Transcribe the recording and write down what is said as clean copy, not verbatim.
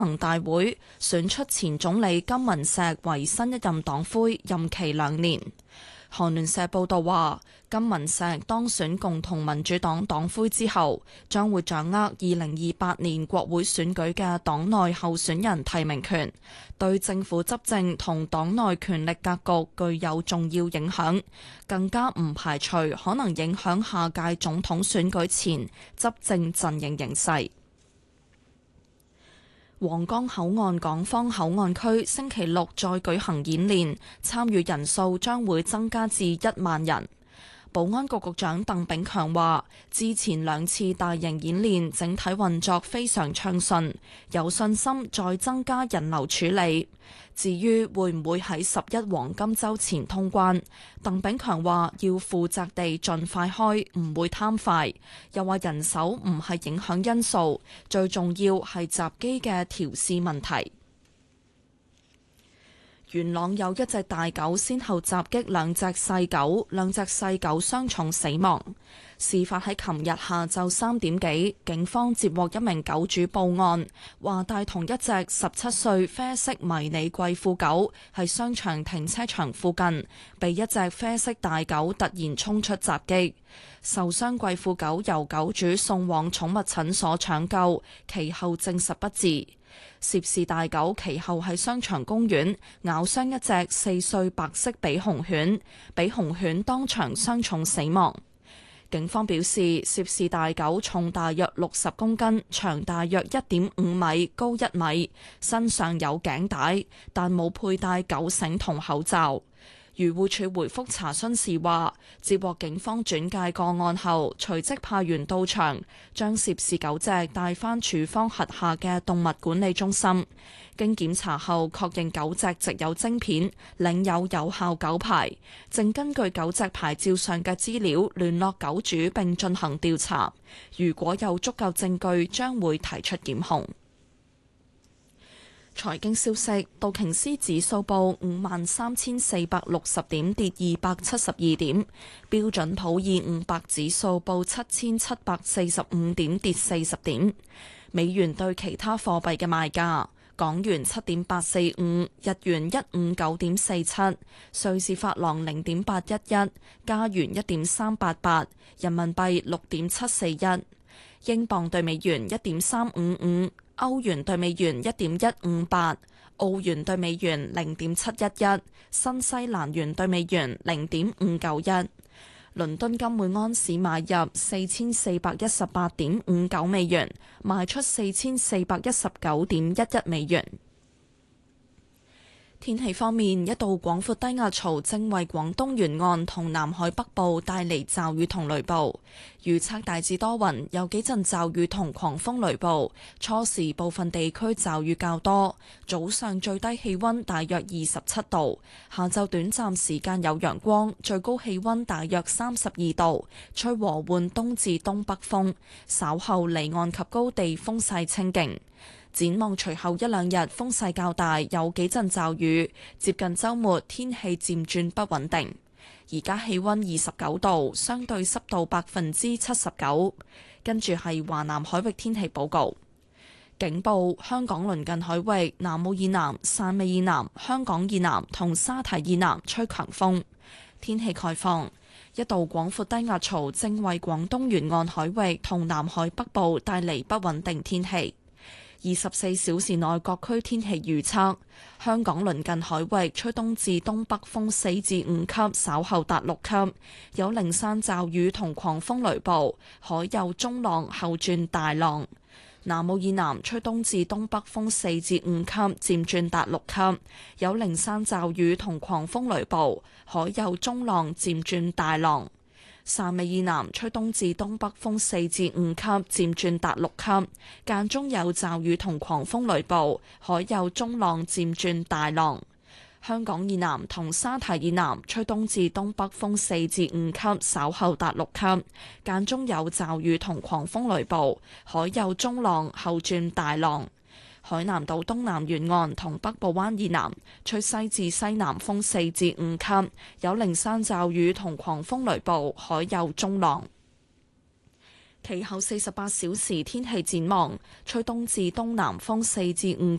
行大會選出前總理金文錫為新一任黨魁，任期2年。韓聯社報道話，金文錫當選共同民主黨黨魁之後，將會掌握2028年國會選舉嘅黨內候選人提名權，對政府執政同黨內權力格局具有重要影響，更加唔排除可能影響下屆總統選舉前執政陣營形勢。皇崗口岸港方口岸區星期六再舉行演練，參與人數將會增加至1萬人。保安局局長鄧炳強話，之前2次大型演練整體運作非常暢順，有信心再增加人流處理。至於會唔會喺11黃金週前通關，鄧炳強話要負責地盡快開，唔會貪快。又話人手唔係影響因素，最重要係閘機嘅調試問題。元朗有一隻大狗先後襲擊2隻細狗，2隻細狗傷重死亡。事發喺琴日下晝3點幾，警方接獲一名狗主報案，話帶同一隻17歲啡色迷你貴婦狗喺商場停車場附近，被一隻啡色大狗突然衝出襲擊。受傷貴婦狗由狗主送往寵物診所搶救，其後證實不治。涉事大狗其後喺商場公園咬傷一隻4歲白色比熊犬，比熊犬當場傷重死亡。警方表示，涉事大狗重大約60公斤，長大約1.5米，高1米，身上有頸帶，但冇佩戴狗繩同口罩。漁護署回覆查詢時話，接獲警方轉介個案後，隨即派員到場，將涉事狗隻帶返署方轄下嘅動物管理中心。經檢查後，確認狗隻植有晶片，領有有效狗牌，正根據狗隻牌照上嘅資料聯絡狗主並進行調查。如果有足夠證據，將會提出檢控。財經消息，道瓊斯指數報53,460點，跌272點；標準普爾500指數報7,745點，跌40點。美元對其他貨幣嘅賣價：港元7.845，日元159.47，瑞士法郎0.811，加元1.388，人民幣6.741，英鎊對美元1.355。歐元對美元1.158，澳元對美元0.711，新西蘭元對美元0.591。倫敦金每安士買入4418.59美元，賣出4419.11美元。天氣方面，一道廣闊低壓槽正為廣東沿岸同南海北部帶嚟驟雨同雷暴。預測大致多雲，有幾陣驟雨同狂風雷暴。初時部分地區驟雨較多，早上最低氣溫大約27度，下晝短暫時間有陽光，最高氣溫大約32度，吹和緩東至東北風，稍後離岸及高地風勢清勁。展望隨後1-2日風勢較大，有幾陣驟雨，接近週末天氣漸轉不穩定。而家氣溫29度，相對濕度79%。跟住係華南海域天氣報告。警報：香港鄰近海域、南澳以南、汕尾以南、香港以南同沙堤以南吹強風。天氣概況：一道廣闊低壓槽正為廣東沿岸海域同南海北部帶嚟不穩定天氣。24小時內各區天氣預測：香港鄰近海域吹東至東北風4至5級，稍後達6級，有零散驟雨同狂風雷暴，海有中浪後轉大浪。南澳以南吹東至東北風4至5級，漸轉達6級，有零散驟雨同狂風雷暴，海有中浪漸轉大浪。汕尾以南吹東至東北風4至5級，漸轉達6級，間中有驟雨同狂風雷暴，海有中浪漸轉大浪。香港以南同沙堤以南吹東至東北風4至5級，稍後達6級，間中有驟雨同狂風雷暴，海有中浪後轉大浪。海南島東南沿岸同北部灣以南吹西至西南風4至5級，有零散驟雨同狂風雷暴，海有中浪。 其後48小時天氣展望，吹東至東南風4至5